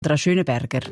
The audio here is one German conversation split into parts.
Schöneberger.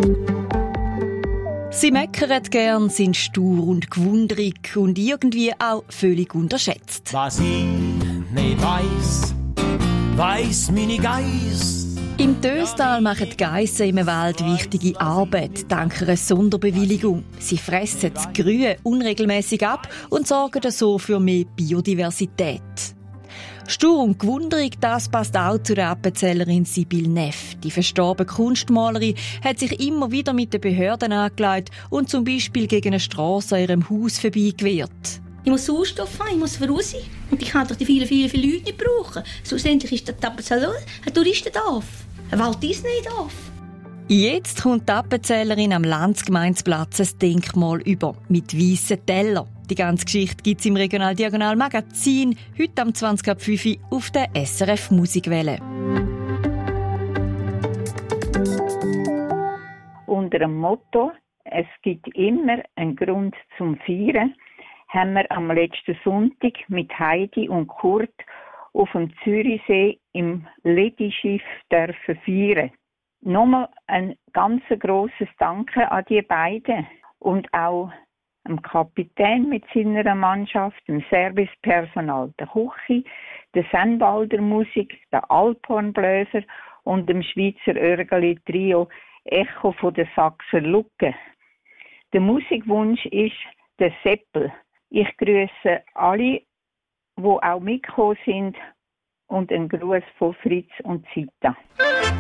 Sie meckern gern, sind stur und gewundrig und irgendwie auch völlig unterschätzt. Was ich nicht weiss, weiss meine Geiss. Im Döstal machen die Geissen im Wald wichtige Arbeit, dank einer Sonderbewilligung. Sie fressen das Grün unregelmäßig ab und sorgen so für mehr Biodiversität. Stur und gewundrig, das passt auch zu der Appenzellerin Sibylle Neff. Die verstorbene Kunstmalerin hat sich immer wieder mit den Behörden angelegt und zum Beispiel gegen eine Strasse an ihrem Haus vorbeigewehrt. Ich muss Sauerstoff haben, ich muss raus. Und ich kann doch die vielen Leute nicht brauchen. Schlussendlich ist der Appenzeller ein Touristendorf. Ein Walt Disney-Dorf. Jetzt kommt die Appenzellerin am Landsgemeinsplatz ein Denkmal über mit weißen Tellern. Die ganze Geschichte gibt es im Regional-Diagonal-Magazin, heute am 20.05 Uhr auf der SRF Musikwelle. Unter dem Motto «Es gibt immer einen Grund zum Feiern» haben wir am letzten Sonntag mit Heidi und Kurt auf dem Zürichsee im Ledi-Schiff feiern. Nochmal ein ganz grosses Danke an die beiden und auch dem Kapitän mit seiner Mannschaft, dem Servicepersonal, der Küche, der Sennwalder Musik, der Alphornbläser und dem Schweizer Örgeli-Trio Echo von der Sachser Lucke. Der Musikwunsch ist der Seppel. Ich grüße alle, die auch mitgekommen sind, und einen Gruß von Fritz und Zita.